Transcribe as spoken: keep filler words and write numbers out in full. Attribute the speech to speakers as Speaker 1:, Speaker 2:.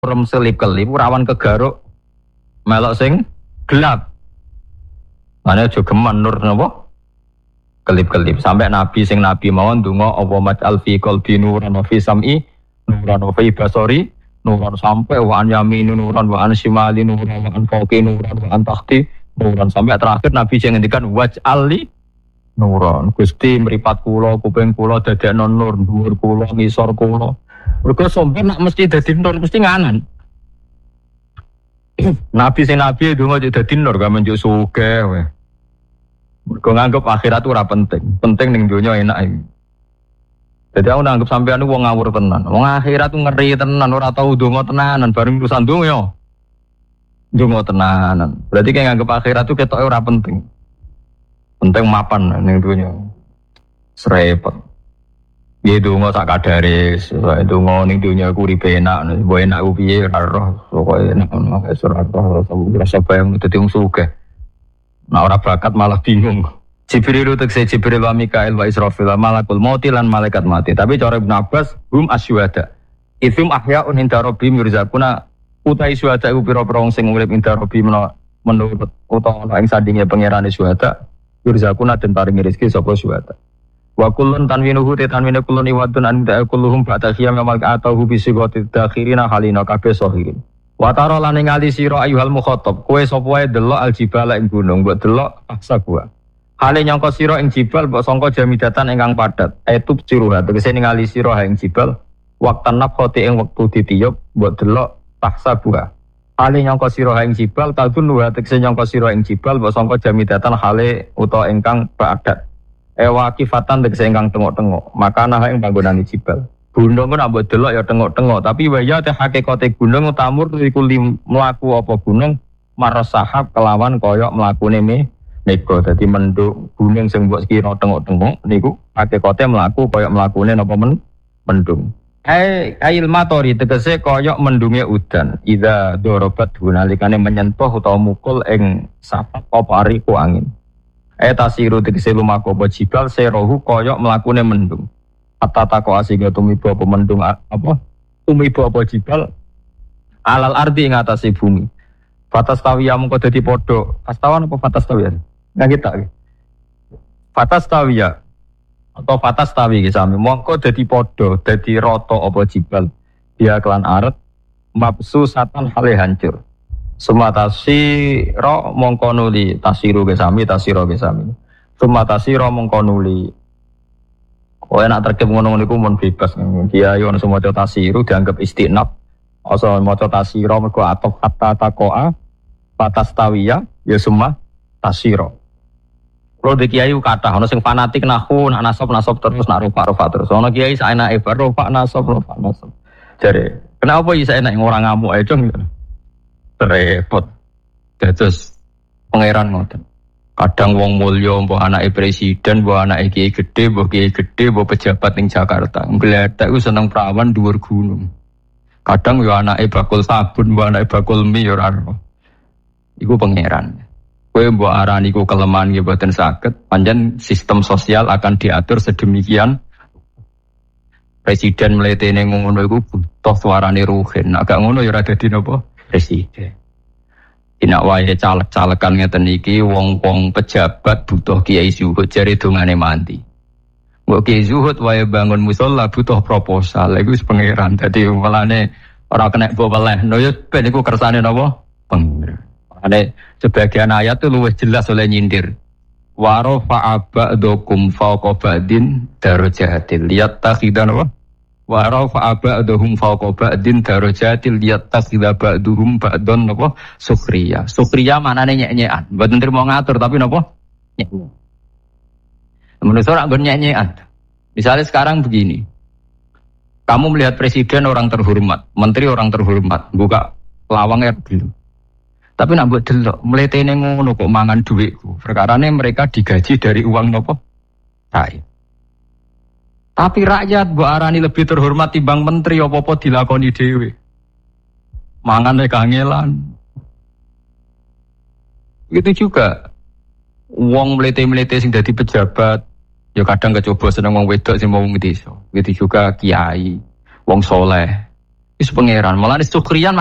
Speaker 1: rem selip-kelip rawan kegaruk melok sing gelap. Mane aja geman nur napa? Kelip-kelip sampai nabi sing nabi mawon ndonga apa maj'al fi qalbi nuran wa fi sam'i nuran wa fi basari nuran sampai wa an yamini nuran wa an shimali nuran wa an fawqi nuran wa an tahti nuran sampai terakhir nabi sing ngendikan waj'al li nuran. Gusti mripat kula kuping kula dadekno nur dhuwur kula ngisor kula. Mergo sombong nak mesti dadi nur mesti nganan. Nabi sing nabi donga dadi nur gak menjuk sugih wae. Mergo nganggep akhirat ora penting, penting ning donya enak iki. Dadi aku nganggep sampean wong ngawur tenan. Wong akhirat ngeri tenan, ora tau donga tenanan bareng urusan donya. Donga tenanan. Berarti kayak nganggep akhirat itu ketoke ora penting. Penting mapan ning donya. Srepet. Dia donga sak kadare, sak donga ning donya ku uripe enak, mbok enak ku piye ora roh, pokoke enak ngono kae ora roh, rasa bayang dadi wong sugih. Nah ora bakat malah bingung. Jibril tekse Jibril wa Mikail wa Israfil wa malakul maut lan malaikat mati. Tapi cara Ibnu Abbas hum asyuhada. Ifum ahya'un inda rabbihim yurzaquna utai syuhada iku pira-pira wong sing urip inda rabbihim menurut utawa ana ing sandinge pangerane syuhada yurzaquna den paringi rezeki sapa syuhada. Wa kullun tanwinuhu tanwinu kullun iwadun an ta'kulluhum ba'da khiyam yamal atahu bi sigati dakhirina halina kabeh sahirin. Wa tara lan ningali sira ayyuhal mukhatab kowe sapa wae delok aljibala ing gunung mbok delok paksa gua. Hale nyangka sira ing jibal mbok sangka jamidatan ingkang padat. Etub ciruha tegese ningali sira ing jibal waktan nafati ing wektu ditiyup mbok delok paksa gua. Hale nyangka sira ing jibal tadun wa tegese nyangka sira ing jibal mbok sangka jamidatan hale utawa ingkang padat. Ewa kifatan tegese ingkang tengok-tengok makana ing panggonane jibal gunung ku nak mbok delok ya tengok-tengok tapi waya te hakikate gunung utamur iku mlaku apa gunung maros sahab kelawan kaya mlakune me nego dadi menduk gunung sing mbok kira tengok-tengok niku hakikate mlaku kaya mlakune napa men mendung ai ail matori tegese kaya mendunge udan ida dorobat gunalikane menyentuh utawa mukul ing sapat apa ariku angin. Eta siru tegese lumaku apa jibal serohu koyok mlakune mendung. Atata ko asiga tumiba apa mendung apa? Tumiba apa jibal alal ardi ing atase bumi. Batas tawiya mengko dadi padha. Astawan apa batas tawiya? Nggak kita. Batas tawiya atau batas tawi iki sami. Mengko dadi padha, dadi rata apa jibal. Dia kelan aret mabsu satan hale hancur. Sumatasi ro mongkonuli tasiru gesami tasiro gesami. Sumatasi ro mongkonuli. Kowe nak terkep ngono-ngono iku mun bebas. Dia yo semua tasiru dianggap istinab. Asa maca tasiro mergo atok kata takoa batas tawiya ya semua tasiro. Kalau di kiai kata ono sing fanatik nahu nak nasab nasab terus nak rupa-rupa terus. Ono kiai saenake bar rupa nasab rupa nasab. Jare, kenapa iki saenake orang ngamuk ae dong. Repot. Terus pangeran ngoten. Kadang wong mulya mbok anake presiden, mbok anake kiai gedhe, mbok kiai gedhe, mbok pejabat ning Jakarta. Ngletek ku seneng prawan dhuwur gunung. Kadang yo anake bakul sabun, mbok anake bakul mie yo ora. Iku pangeran. Kowe mbok arani iku kelemahan nggih boten saged. Pancen sistem sosial akan diatur sedemikian. Presiden mletene ngono iku butuh suarane ruhin. Agak ngono ya ora dadi napa? Presiden. Inak wae caleg-calegan ngeten iki wong-wong pejabat butuh kiai zuhud jare dongane mandi. Mbok kiai zuhud wae bangun musala butuh proposal. Iku wis pangeran. Dadi mulane ora kena mbok weleh. No yo ben iku kersane napa? Pangeran. Ane sebagian ayat itu luwih jelas oleh nyindir. Wa rafa'a ba'dakum fawqa ba'din darajatil liyattakhidha apa? Wa rafa'a ba'dahum fawqa ba'din darajatil liyattakhidha ba'duhum ba'don apa? Sukhriya. Sukhriya maknane nyek-nyekan. Mboten trimo ngatur tapi napa? Nyek. Menurut ora nggon nyek-nyekan. Misalnya sekarang begini. Kamu melihat presiden orang terhormat, menteri orang terhormat, buka lawangnya belum. Tapi nak buat delok, mletene ngono kok mangan duitku. Perkarane mereka digaji dari uang nopo? Rakyat. Tapi rakyat mbok arani lebih terhormat timbang menteri apa-apa dilakoni dhewe. Mangane kangelan. Itu juga wong mlete-mlete sing dadi pejabat, ya kadang kecoba seneng wong wedok sing mau wong desa. Gitu juga kiai, wong soleh. Wis pangeran, malah sukriyan